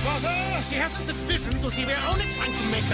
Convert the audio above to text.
Father, she hasn't sufficient to see we're only trying to make